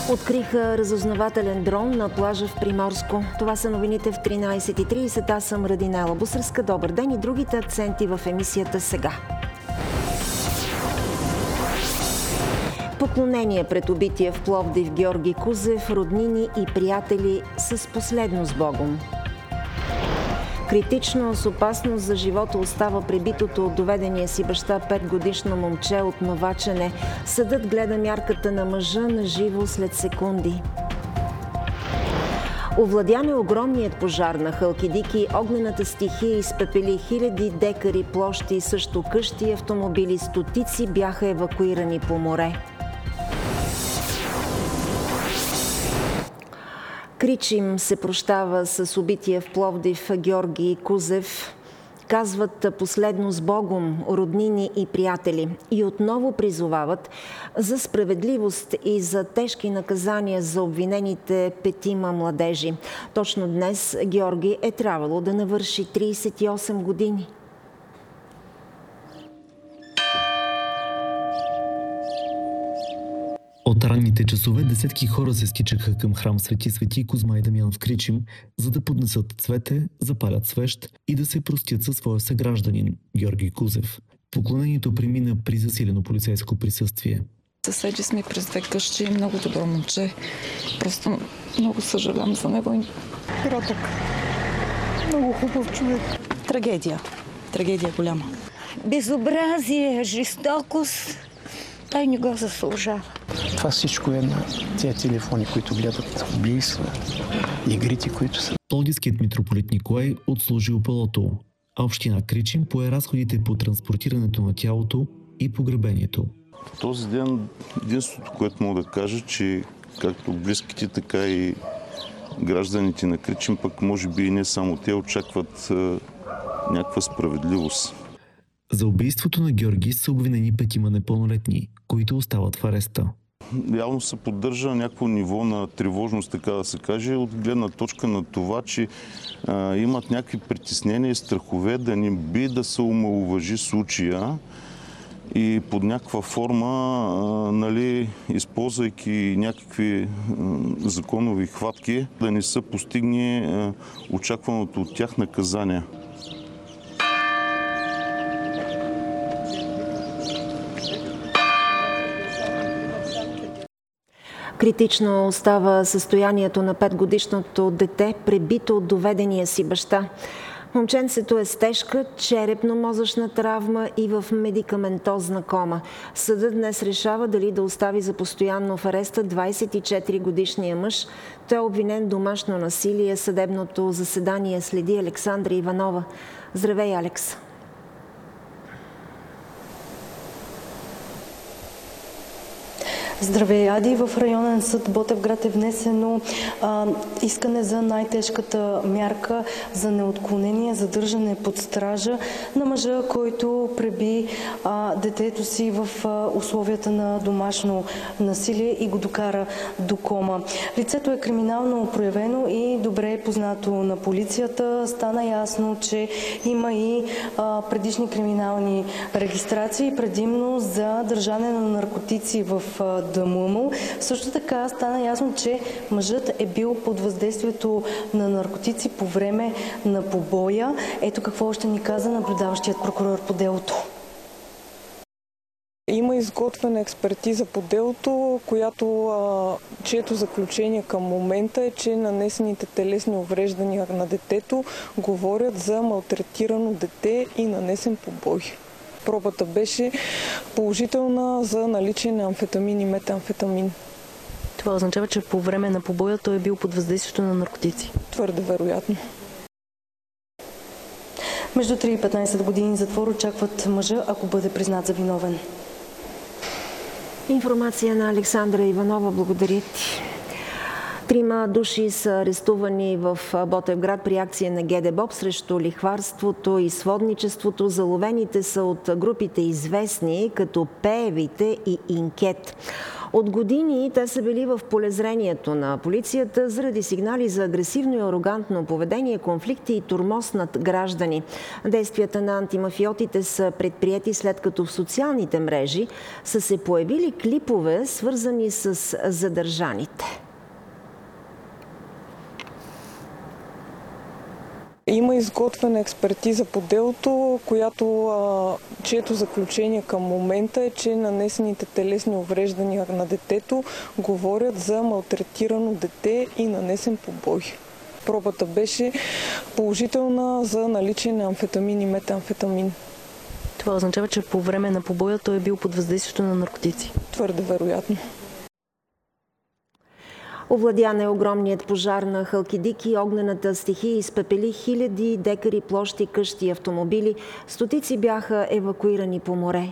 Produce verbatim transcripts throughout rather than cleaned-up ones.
Откриха разузнавателен дрон на плажа в Приморско. Това са новините в тринайсет и трийсет. Аз съм Радинела Бусърска. Добър ден и другите акценти в емисията сега. Поклонение пред убития в Пловдив Георги Кузев, роднини и приятели с последно с Богом. Критично с опасност за живота остава пребитото от доведения си баща петгодишно момче от Новачене. Съдът гледа мярката на мъжа на живо след секунди. Овладян е огромният пожар на Халкидики. Огнената стихия изпепели хиляди декари площи, също къщи и автомобили. Стотици бяха евакуирани по море. Кричим се прощава с убития в Пловдив Георги Кузев. Казват последно с Богом роднини и приятели. И отново призовават за справедливост и за тежки наказания за обвинените петима младежи. Точно днес Георги е трябвало да навърши трийсет и осем години. От ранните часове десетки хора се стичаха към храм Свети Свети Козма и Дамян в Кричим, за да поднесат цвете, запалят свещ и да се простят със своя съгражданин Георги Кузев. Поклонението премина при засилено полицейско присъствие. Съседи сме през две къщи, много добро момче. Просто много съжалявам за него. Кротък. Много хубав човек. Трагедия. Трагедия голяма. Безобразие, жестокост. Той не го заслужава. Това всичко е на тези телефони, които гледат убийства, игрите, които са. Пловдивският митрополит Николай отслужи опелото, а община Кричим пое разходите по транспортирането на тялото и погребението. Този ден единството, което мога да кажа, че както близките, така и гражданите на Кричим, пък може би и не само те, очакват е, някаква справедливост. За убийството на Георги са обвинени петима непълнолетни, които остават в ареста. Явно се поддържа някакво ниво на тревожност, така да се каже, от гледна точка на това, че а, имат някакви притеснения и страхове да не би да се омаловажи случая и под някаква форма, а, нали, използвайки някакви а, законови хватки, да не се постигне а, очакваното от тях наказание. Критично остава състоянието на петгодишното дете, пребито от доведения си баща. Момченцето е с тежка черепно-мозъчна травма и в медикаментозна кома. Съдът днес решава дали да остави за постоянно в ареста двайсет и четири годишния мъж. Той е обвинен в домашно насилие. Съдебното заседание следи Александра Иванова. Здравей, Алекс! Здравей, Ади! В районен съд Ботевград е внесено а, искане за най-тежката мярка за неотклонение, задържане под стража на мъжа, който преби а, детето си в а, условията на домашно насилие и го докара до кома. Лицето е криминално проявено и добре е познато на полицията. Стана ясно, че има и а, предишни криминални регистрации, предимно за държане на наркотици в а, дома му. Също така стана ясно, че мъжът е бил под въздействието на наркотици по време на побоя. Ето какво още ни каза наблюдаващият прокурор по делото. Има изготвена експертиза по делото, която, а, чието заключение към момента е, че нанесените телесни увреждания на детето говорят за малтретирано дете и нанесен побой. Пробата беше положителна за наличие на амфетамин и метамфетамин. Това означава, че по време на побоя той е бил под въздействието на наркотици. Твърде вероятно. Между три и петнайсет години затвор очакват мъжа, ако бъде признат за виновен. Информация на Александра Иванова. Благодаря ти. Трима души са арестувани в Ботевград при акция на ГДБОП срещу лихварството и сводничеството. Заловените са от групите известни като Пеевите и Инкет. От години те са били в полезрението на полицията заради сигнали за агресивно и арогантно поведение, конфликти и тормоз над граждани. Действията на антимафиотите са предприети след като в социалните мрежи са се появили клипове, свързани с задържаните. Има изготвена експертиза по делото, която, а, чието заключение към момента е, че нанесените телесни увреждания на детето говорят за малтретирано дете и нанесен побой. Пробата беше положителна за наличие на амфетамин и метамфетамин. Това означава, че по време на побоя той е бил под въздействието на наркотици. Твърде вероятно. Овладян е огромният пожар на Халкидики. Огнената стихия изпепели хиляди декари площи, къщи и автомобили. Стотици бяха евакуирани по море.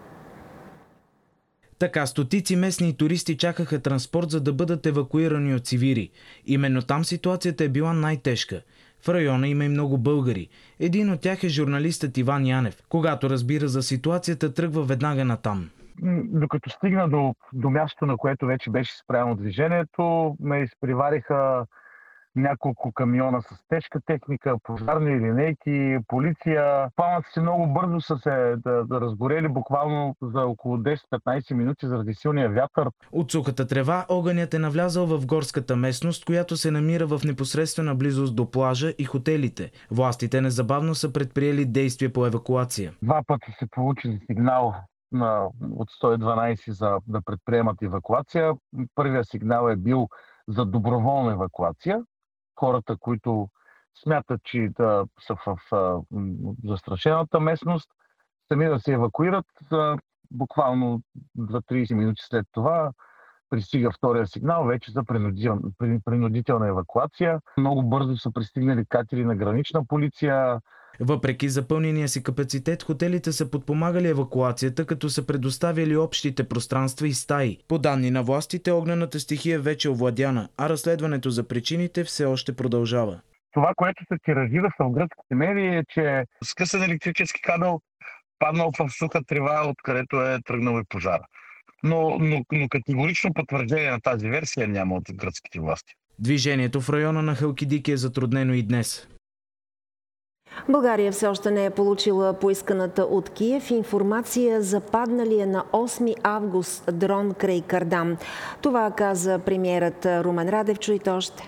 Така стотици местни туристи чакаха транспорт, за да бъдат евакуирани от Сивири. Именно там ситуацията е била най-тежка. В района има и много българи. Един от тях е журналистът Иван Янев. Когато разбира за ситуацията, тръгва веднага натам. Докато стигна до, до мястото, на което вече беше спрямо движението, ме изпревариха няколко камиона с тежка техника, пожарни линейки, полиция. Пламъци си много бързо са се да, да разгорели, буквално за около десет-петнайсет минути заради силния вятър. От сухата трева огънят е навлязал в горската местност, която се намира в непосредствена близост до плажа и хотелите. Властите незабавно са предприели действия по евакуация. Два пъти се получи сигнал на, от сто и дванайсет за да предприемат евакуация. Първият сигнал е бил за доброволна евакуация. Хората, които смятат, че да са в, в застрашената местност, сами да се евакуират. Буквално двайсет-трийсет минути след това пристига втория сигнал вече за принудителна евакуация. Много бързо са пристигнали катери на гранична полиция. Въпреки запълнения си капацитет, хотелите са подпомагали евакуацията, като са предоставили общите пространства и стаи. По данни на властите, огнената стихия вече е овладяна, а разследването за причините все още продължава. Това, което се тиражира в гръцките медии, е, че скъсан електрически кабел паднал в суха трева, откъдето е тръгнал и пожара. Но, но, но категорично потвърждение на тази версия няма от гръцките власти. Движението в района на Халкидики е затруднено и днес. България все още не е получила поисканата от Киев информация за падналия на осми август дрон край Кардам. Това каза премиерът Румен Радев. Чуйте още.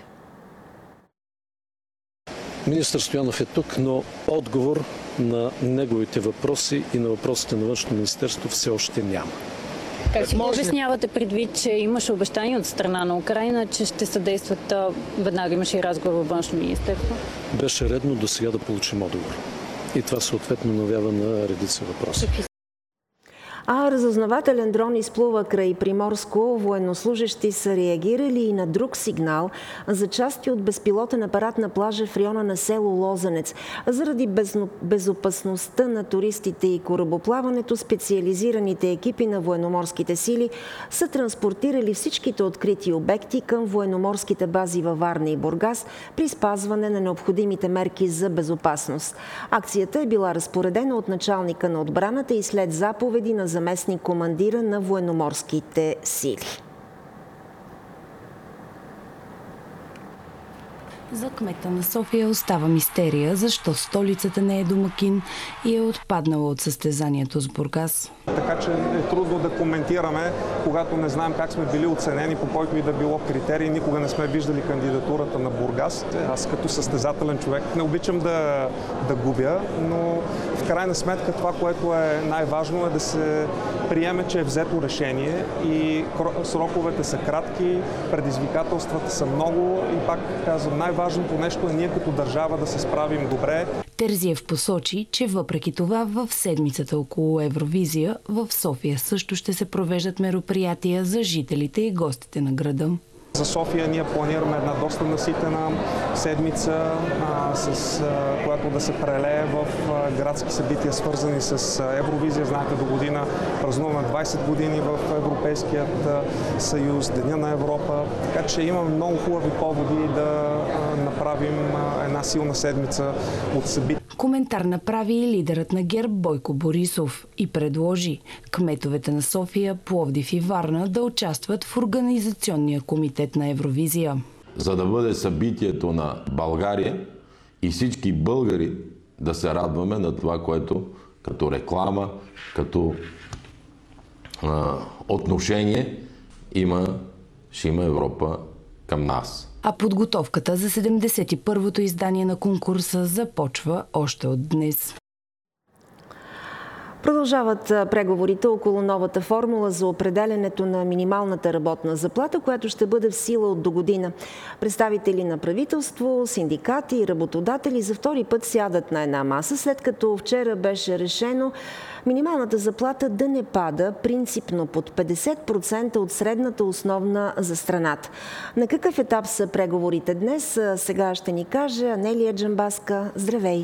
Министър Стоянов е тук, но отговор на неговите въпроси и на въпросите на Външно министерство все още няма. Как си го обяснявате предвид, че имаше обещание от страна на Украйна, че ще съдействат, веднага имаше и разговор във Външно министерство? Беше редно до сега да получим отговор. И това съответно навява на редица въпроси. А разузнавателен дрон изплува край Приморско. Военнослужещи са реагирали и на друг сигнал за части от безпилотен апарат на плажа в района на село Лозенец. Заради безопасността на туристите и корабоплаването, специализираните екипи на военноморските сили са транспортирали всичките открити обекти към военноморските бази във Варна и Бургас при спазване на необходимите мерки за безопасност. Акцията е била разпоредена от началника на отбраната и след заповеди на заместник командира на военноморските сили. За кмета на София остава мистерия защо столицата не е домакин и е отпаднала от състезанието с Бургас. Така че е трудно да коментираме, когато не знаем как сме били оценени по който и да било критерии. Никога не сме виждали кандидатурата на Бургас. Аз като състезателен човек не обичам да, да губя, но в крайна сметка това, което е най-важно, е да се приеме, че е взето решение и сроковете са кратки, предизвикателствата са много и пак казвам, най-важното нещо е ние като държава да се справим добре. Терзиев посочи, че въпреки това в седмицата около Евровизия в София също ще се провеждат мероприятия за жителите и гостите на града. За София ние планираме една доста наситена седмица, а, с, а, която да се прелее в а, градски събития, свързани с а, Евровизия. Знаете, до година празнуваме двайсет години в Европейският а, съюз, Деня на Европа. Така че имаме много хубави поводи да а, направим а, една силна седмица от събития. Коментар направи и лидерът на ГЕРБ Бойко Борисов и предложи кметовете на София, Пловдив и Варна да участват в организационния комитет на Евровизия. За да бъде събитието на България и всички българи да се радваме на това, което като реклама, като а, отношение има, ще има Европа към нас. А подготовката за седемдесет и първото издание на конкурса започва още от днес. Продължават преговорите около новата формула за определянето на минималната работна заплата, която ще бъде в сила от до година. Представители на правителство, синдикати и работодатели за втори път сядат на една маса, след като вчера беше решено минималната заплата да не пада принципно под петдесет процента от средната основна за страната. На какъв етап са преговорите днес? Сега ще ни каже Анелия Джамбазка. Здравей!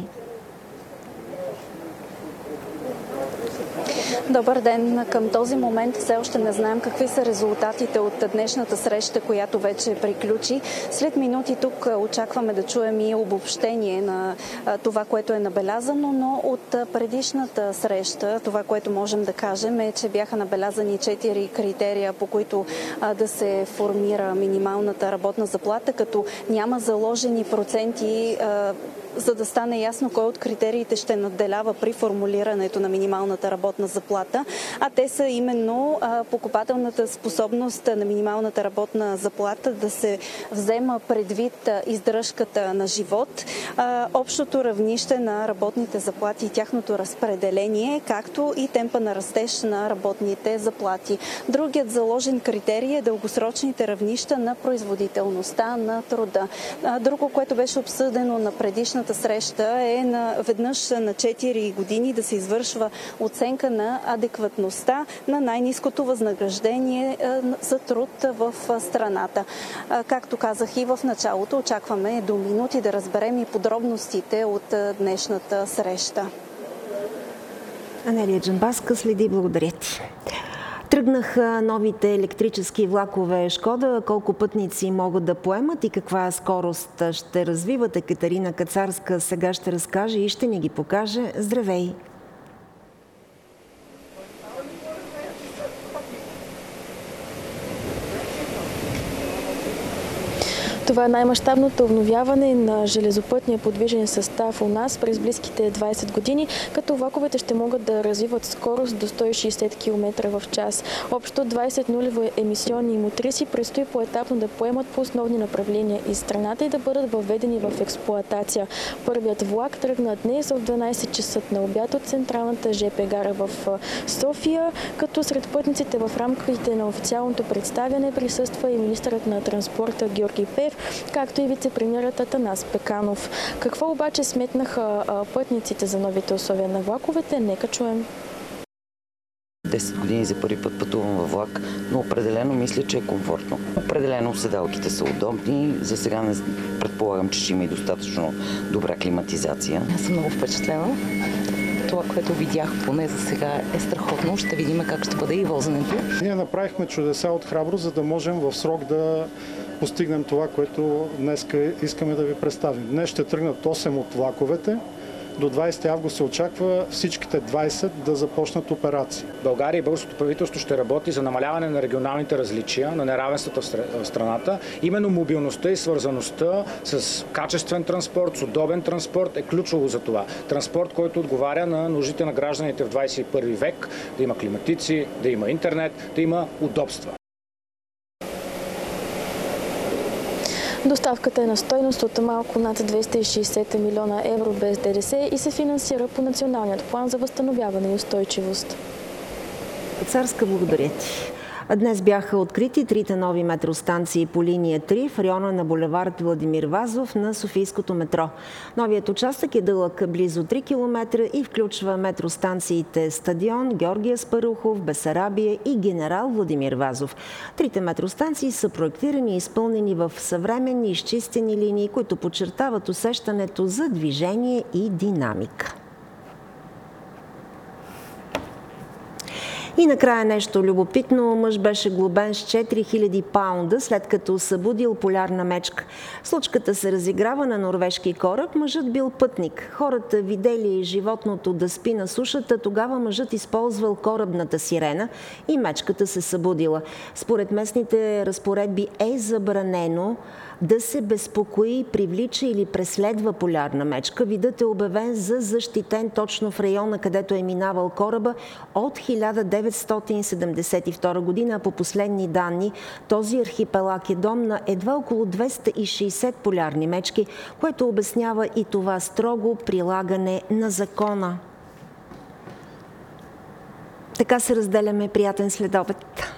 Добър ден! Към този момент все още не знаем какви са резултатите от днешната среща, която вече приключи. След минути тук очакваме да чуем и обобщение на това, което е набелязано, но от предишната среща това, което можем да кажем е, че бяха набелязани четири критерия, по които да се формира минималната работна заплата, като няма заложени проценти, за да стане ясно кой от критериите ще надделява при формулирането на минималната работна заплата, а те са именно а, покупателната способност на минималната работна заплата да се взема предвид а, издръжката на живот, а, общото равнище на работните заплати и тяхното разпределение, както и темпа на растеж на работните заплати. Другият заложен критерий е дългосрочните равнища на производителността на труда. А, друго, което беше обсъдено на предишната среща е на, веднъж на четири години да се извършва оценка на адекватността на най-ниското възнаграждение за труд в страната. Както казах и в началото, очакваме до минути да разберем и подробностите от днешната среща. Анелия Джамбазка следи. Благодаря ти. Тръгнаха новите електрически влакове Шкода. Колко пътници могат да поемат и каква скорост ще развиват? Екатерина Кацарска сега ще разкаже и ще ни ги покаже. Здравей! Това е най-мащабното обновяване на железопътния подвижен състав у нас през близките двайсет години, като влаковете ще могат да развиват скорост до сто и шейсет километра в час. Общо двайсет нулево емисионни мотриси предстои поетапно да поемат по основни направления из страната и да бъдат въведени в експлоатация. Първият влак тръгна днес в дванайсет часа на обяд от централната ЖП гара в София, като сред пътниците в рамките на официалното представяне присъства и министърът на транспорта Георги Пев, както и вице-премиерът Атанас Пеканов. Какво обаче сметнаха пътниците за новите условия на влаковете? Нека чуем. десет години за първи път пътувам във влак, но определено мисля, че е комфортно. Определено седалките са удобни. За сега не предполагам, че ще има и достатъчно добра климатизация. Аз съм много впечатлена. Това, което видях поне за сега е страхотно. Ще видим как ще бъде и возенето. Ние направихме чудеса от храброст, за да можем в срок да постигнем това, което днес искаме да ви представим. Днес ще тръгнат осем от влаковете. До двайсети август се очаква всичките двайсет да започнат операции. България и българското правителство ще работи за намаляване на регионалните различия, на неравенствата в страната. Именно мобилността и свързаността с качествен транспорт, с удобен транспорт е ключово за това. Транспорт, който отговаря на нуждите на гражданите в двайсет и първи век, да има климатици, да има интернет, да има удобства. Доставката е на стойност от малко над двеста и шейсет милиона евро без ДДС и се финансира по Националният план за възстановяване и устойчивост. Царска, благодаря ти. Днес бяха открити трите нови метростанции по линия три в района на булевард Владимир Вазов на Софийското метро. Новият участък е дълъг близо три километра и включва метростанциите Стадион, Георги Аспарухов, Бесарабия и Генерал Владимир Вазов. Трите метростанции са проектирани и изпълнени в съвременни изчистени линии, които подчертават усещането за движение и динамика. И накрая нещо любопитно. Мъж беше глобен с четири хиляди паунда, след като събудил полярна мечка. Случката се разиграва на норвежки кораб. Мъжът бил пътник. Хората видели животното да спи на сушата. Тогава мъжът използвал корабната сирена и мечката се събудила. Според местните разпоредби е забранено да се безпокои, привлича или преследва полярна мечка. Видът е обявен за защитен точно в района, където е минавал кораба от хиляда деветстотин седемдесет и втора година. По последни данни, този архипелаг е дом на едва около двеста и шейсет полярни мечки, което обяснява и това строго прилагане на закона. Така се разделяме. Приятен следобед!